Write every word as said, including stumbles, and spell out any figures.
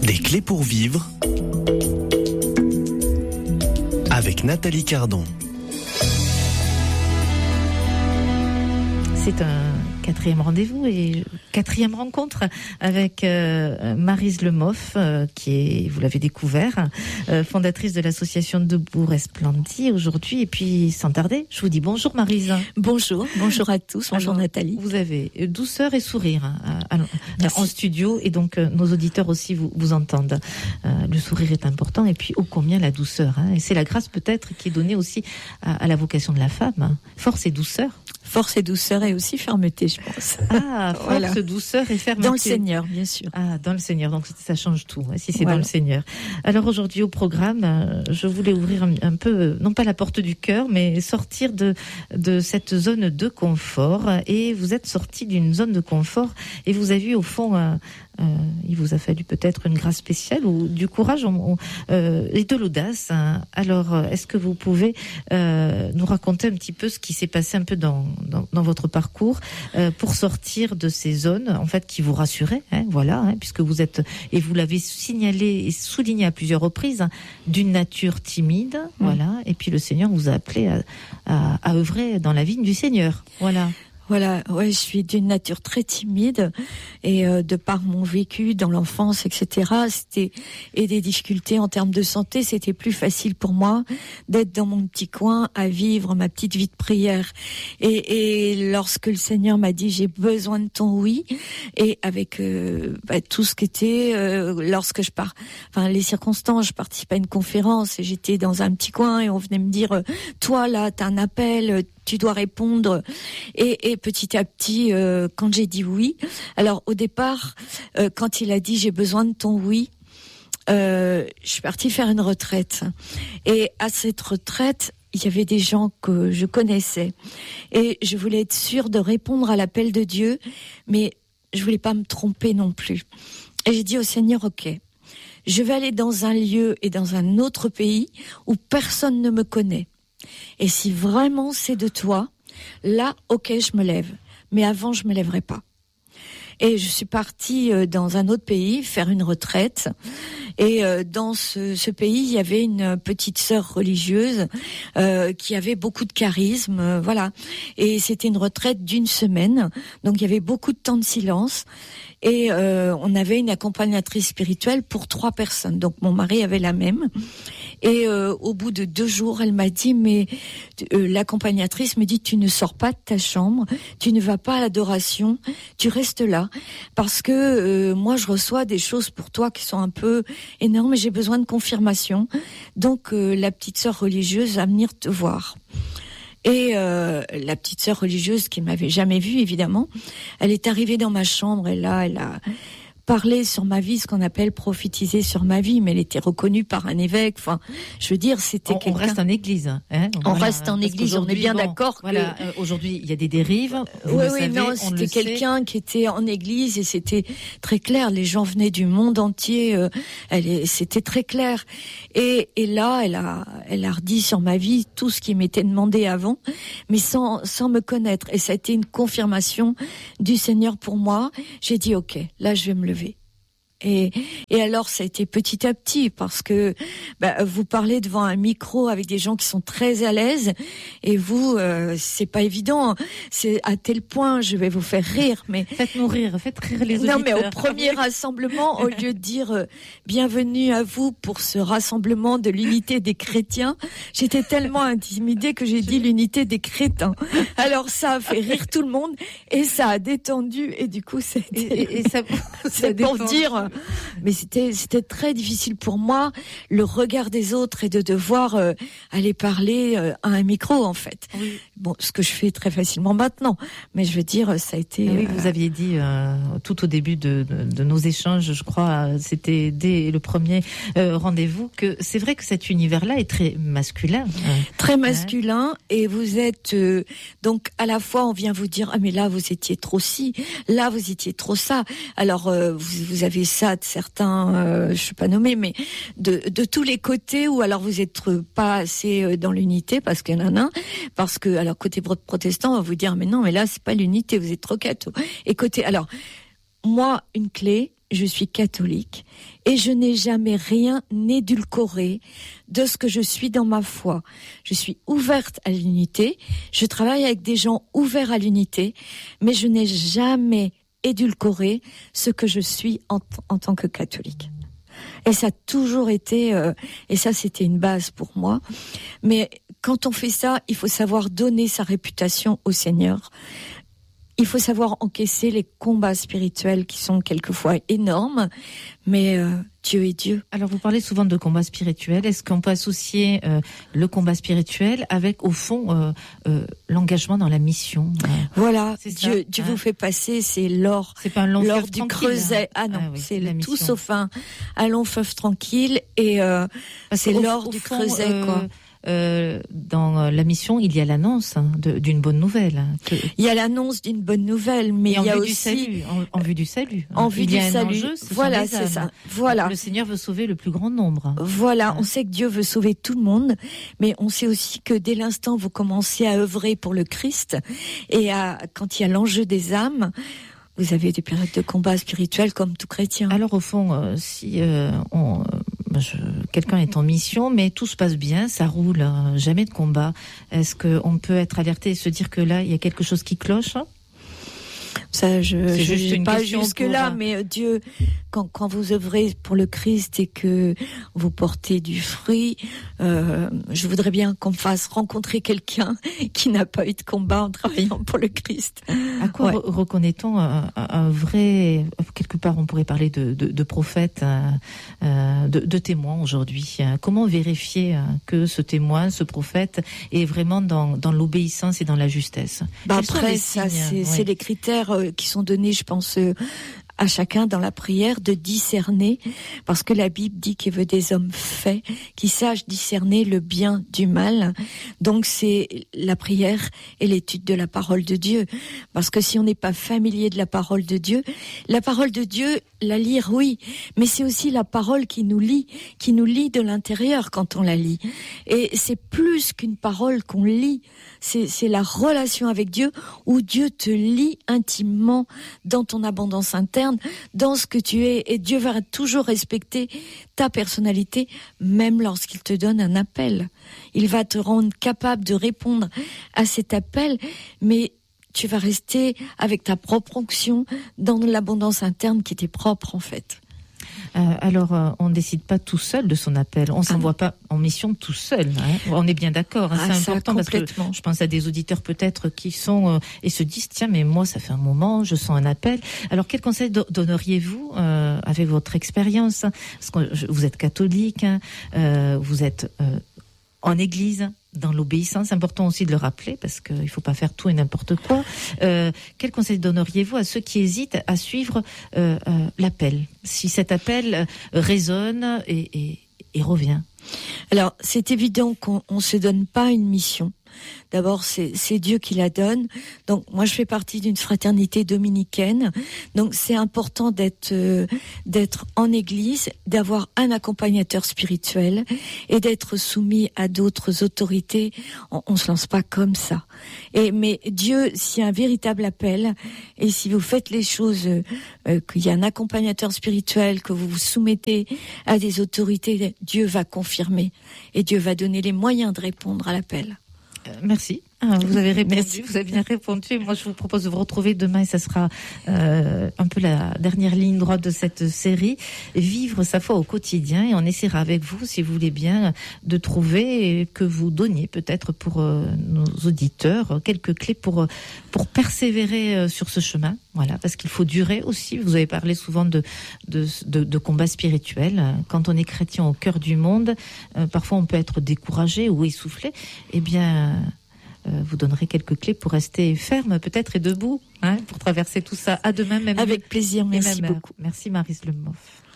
Des clés pour vivre avec Nathalie Cardon. C'est un quatrième rendez-vous et quatrième rencontre avec euh, Maryse Lemoff, euh, qui est, vous l'avez découvert, euh, fondatrice de l'association Debout Resplendit aujourd'hui. Et puis, sans tarder, je vous dis bonjour Maryse. Bonjour, bonjour à tous, bonjour Alors, Nathalie. Vous avez douceur et sourire hein, à, à, en studio et donc euh, nos auditeurs aussi vous, vous entendent. Euh, le sourire est important et puis ô combien la douceur. Hein, et c'est la grâce peut-être qui est donnée aussi à, à la vocation de la femme. Hein. Force et douceur. Force et douceur et aussi fermeté, je pense. Ah, force, voilà. Douceur et fermeté. Dans le Seigneur, bien sûr. Ah, dans le Seigneur, donc ça change tout, hein, si c'est voilà. Dans le Seigneur. Alors aujourd'hui au programme, je voulais ouvrir un, un peu, non pas la porte du cœur, mais sortir de, de cette zone de confort. Et vous êtes sorti d'une zone de confort et vous avez eu au fond... Un, Euh, il vous a fallu peut-être une grâce spéciale ou du courage on, on, euh, et de l'audace. Hein. Alors, est-ce que vous pouvez euh, nous raconter un petit peu ce qui s'est passé un peu dans, dans, dans votre parcours euh, pour sortir de ces zones, en fait, qui vous rassuraient, hein, voilà, hein, puisque vous êtes, et vous l'avez signalé et souligné à plusieurs reprises, hein, d'une nature timide, mmh. voilà, et puis le Seigneur vous a appelé à, à, à œuvrer dans la vigne du Seigneur, voilà. Voilà, ouais, je suis d'une nature très timide et euh, de par mon vécu dans l'enfance, et cetera, c'était et des difficultés en termes de santé, c'était plus facile pour moi d'être dans mon petit coin à vivre ma petite vie de prière. Et, et lorsque le Seigneur m'a dit j'ai besoin de ton oui, et avec euh, bah, tout ce qui était, euh, lorsque je pars, enfin les circonstances, je participais à une conférence et j'étais dans un petit coin et on venait me dire toi là t'as un appel, tu dois répondre. Et, et petit à petit, euh, quand j'ai dit oui, alors au départ, euh, quand il a dit j'ai besoin de ton oui, euh, je suis partie faire une retraite. Et à cette retraite, il y avait des gens que je connaissais. Et je voulais être sûre de répondre à l'appel de Dieu, mais je voulais pas me tromper non plus. Et j'ai dit au Seigneur, ok, je vais aller dans un lieu et dans un autre pays où personne ne me connaît. Et si vraiment c'est de toi, là, ok, je me lève. Mais avant, je me lèverai pas. Et je suis partie dans un autre pays faire une retraite. Et dans ce, ce pays, il y avait une petite sœur religieuse euh, qui avait beaucoup de charisme, euh, voilà. Et c'était une retraite d'une semaine, donc il y avait beaucoup de temps de silence. Et euh, on avait une accompagnatrice spirituelle pour trois personnes. Donc mon mari avait la même. Et euh, au bout de deux jours, elle m'a dit, mais euh, l'accompagnatrice me dit, tu ne sors pas de ta chambre, tu ne vas pas à l'adoration, tu restes là, parce que euh, moi je reçois des choses pour toi qui sont un peu énormes et j'ai besoin de confirmation. Donc euh, la petite sœur religieuse va venir te voir. Et euh, la petite sœur religieuse qui ne m'avait jamais vue, évidemment, elle est arrivée dans ma chambre et là, elle a parlé sur ma vie, ce qu'on appelle prophétiser sur ma vie, mais elle était reconnue par un évêque. Enfin, je veux dire, c'était on, quelqu'un... On reste en église. Hein, on voilà, reste en église, on est bien bon, d'accord. Voilà, que... euh, aujourd'hui, il y a des dérives. Oui, oui, savez, non, c'était quelqu'un sait. qui était en église et c'était très clair. Les gens venaient du monde entier. Euh, elle est, c'était très clair. Et, et là, elle a, elle a redit sur ma vie tout ce qui m'était demandé avant, mais sans, sans me connaître. Et ça a été une confirmation du Seigneur pour moi. J'ai dit, ok, là, je vais me lever. Et, et alors, ça a été petit à petit, parce que bah, vous parlez devant un micro avec des gens qui sont très à l'aise, et vous, euh, c'est pas évident. C'est à tel point, je vais vous faire rire, mais faites-nous rire, faites rire les auditeurs. Non, mais au premier rassemblement, au lieu de dire euh, bienvenue à vous pour ce rassemblement de l'unité des chrétiens, j'étais tellement intimidée que j'ai dit l'unité des crétins. Alors ça a fait rire tout le monde et ça a détendu, et du coup, c'est et, et, et ça, c'est pour dire. Mais c'était c'était très difficile pour moi, le regard des autres et de devoir euh, aller parler euh, à un micro, en fait. Oui. Bon, ce que je fais très facilement maintenant, mais je veux dire, ça a été... Oui, euh... vous aviez dit euh, tout au début de, de, de nos échanges, je crois, c'était dès le premier euh, rendez-vous, que c'est vrai que cet univers-là est très masculin. Hein. Très masculin, hein. Et vous êtes... Euh, donc, à la fois, on vient vous dire, ah mais là, vous étiez trop ci, là, vous étiez trop ça. Alors, euh, vous, vous avez ça de certains, euh, je ne suis pas nommée, mais de, de tous les côtés, ou alors vous êtes pas assez dans l'unité, parce qu'il y en a un, parce que, alors côté protestant, on va vous dire, mais non, mais là, c'est pas l'unité, vous êtes trop catho. Et côté, alors, moi, une clé, je suis catholique et je n'ai jamais rien édulcoré de ce que je suis dans ma foi. Je suis ouverte à l'unité, je travaille avec des gens ouverts à l'unité, mais je n'ai jamais édulcoré ce que je suis en, en tant que catholique. Et ça a toujours été, euh, et ça c'était une base pour moi. Mais quand on fait ça, il faut savoir donner sa réputation au Seigneur. Il faut savoir encaisser les combats spirituels qui sont quelquefois énormes, mais euh, Dieu est Dieu. Alors vous parlez souvent de combats spirituels. Est-ce qu'on peut associer euh, le combat spirituel avec, au fond, euh, euh, l'engagement dans la mission? euh, Voilà, c'est Dieu, ça, Dieu hein. vous fait passer, c'est l'or, C'est pas un long l'or fleuve du tranquille, Creuset. hein. Ah non, Ah oui, c'est la le tout mission. sauf un, un long fleuve tranquille et euh, Parce c'est qu'au- l'or au du fond, Creuset, euh, quoi. Euh, dans euh, la mission, il y a l'annonce hein, de- d'une bonne nouvelle. hein, que- Il y a l'annonce d'une bonne nouvelle, mais et en il y a vue aussi du salut, en, en vue du salut. hein. en vue il du y a un salut. enjeu, ce sont Voilà, les c'est âmes. ça. Voilà. Le Seigneur veut sauver le plus grand nombre. Voilà, Hein. on sait que Dieu veut sauver tout le monde, mais on sait aussi que dès l'instant où vous commencez à œuvrer pour le Christ et à, quand il y a l'enjeu des âmes, vous avez des périodes de combat spirituel comme tout chrétien. Alors au fond, euh, si euh, on, euh, je- quelqu'un est en mission, mais tout se passe bien, ça roule, hein, jamais de combat, est-ce qu'on peut être alerté et se dire que là, il y a quelque chose qui cloche hein? Ça, je C'est je juste vais une pas question jusque là, pour- mais euh, Dieu, quand quand vous œuvrez pour le Christ et que vous portez du fruit, euh, je voudrais bien qu'on me fasse rencontrer quelqu'un qui n'a pas eu de combat en travaillant pour le Christ. À quoi Ouais. re- reconnaît-on un, un vrai, quelque part on pourrait parler de, de, de prophète, euh, de, de témoin aujourd'hui. Comment vérifier euh, que ce témoin, ce prophète est vraiment dans, dans l'obéissance et dans la justesse? Bah Quels sont après, les ça, signes c'est Ouais. c'est les critères euh, qui sont donnés, je pense, euh, à chacun dans la prière de discerner, parce que la Bible dit qu'il veut des hommes faits, qui sachent discerner le bien du mal. Donc c'est la prière et l'étude de la parole de Dieu. Parce que si on n'est pas familier de la parole de Dieu, la parole de Dieu, la lire, oui, mais c'est aussi la parole qui nous lie, qui nous lie de l'intérieur quand on la lit. Et c'est plus qu'une parole qu'on lit, c'est, c'est la relation avec Dieu où Dieu te lie intimement dans ton abondance interne, dans ce que tu es, et Dieu va toujours respecter ta personnalité, même lorsqu'il te donne un appel. Il va te rendre capable de répondre à cet appel, mais tu vas rester avec ta propre onction dans l'abondance interne qui t'est propre en fait. Euh, alors, euh, on ne décide pas tout seul de son appel. On ne s'envoie Ah pas en mission tout seul. Hein. On est bien d'accord. Hein. Ah, c'est ça, important parce que complètement. je pense à des auditeurs peut-être qui sont euh, et se disent tiens, mais moi, ça fait un moment, je sens un appel. Alors, quel conseil do- donneriez-vous euh, avec votre expérience? Parce que je- vous êtes catholique, hein, euh, vous êtes euh, en église, dans l'obéissance, c'est important aussi de le rappeler parce qu'il ne faut pas faire tout et n'importe quoi. Euh, quel conseil donneriez-vous à ceux qui hésitent à suivre euh, euh, l'appel, si cet appel euh, résonne et, et, et revient? Alors, c'est évident qu'on ne se donne pas une mission. D'abord, c'est, c'est Dieu qui la donne. Donc, moi, je fais partie d'une fraternité dominicaine. Donc, c'est important d'être euh, d'être en église, d'avoir un accompagnateur spirituel et d'être soumis à d'autres autorités. On, on se lance pas comme ça. Et mais Dieu, s'il y a un véritable appel et si vous faites les choses, euh, euh, qu'il y a un accompagnateur spirituel, que vous vous soumettez à des autorités, Dieu va confirmer et Dieu va donner les moyens de répondre à l'appel. Merci. Ah, vous avez répondu, Merci. vous avez bien répondu. Et moi, je vous propose de vous retrouver demain et ça sera euh, un peu la dernière ligne droite de cette série. Vivre sa foi au quotidien et on essaiera avec vous, si vous voulez bien, de trouver que vous donniez peut-être pour euh, nos auditeurs quelques clés pour pour persévérer euh, sur ce chemin. Voilà, parce qu'il faut durer aussi. Vous avez parlé souvent de de de, de combat spirituel. Quand on est chrétien au cœur du monde, euh, parfois on peut être découragé ou essoufflé. Eh bien vous donnerez quelques clés pour rester ferme peut-être et debout hein, pour traverser tout ça. À demain même. Avec plaisir, merci même, beaucoup. Merci Maryse Lemoff.